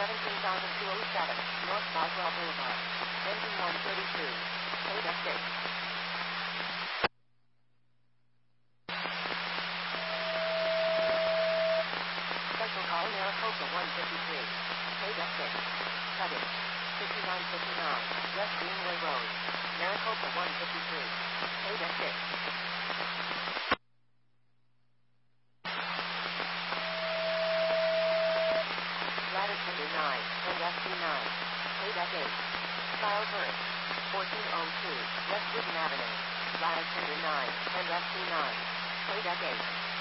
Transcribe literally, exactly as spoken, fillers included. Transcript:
seventeen thousand two hundred seven, North Boswell Boulevard. Engine one thirty-two. Paid at six. Special call Maricopa one fifty-three. Paid at six. Cutting. fifty-nine fifty-nine, West Greenway Road. Maricopa one fifty-three. Paid at six. Lattice number nine, and S C nine. Paid at eight. File first. fourteen oh two, West Wooden Avenue. Lattice number nine, and S C nine. Paid at eight.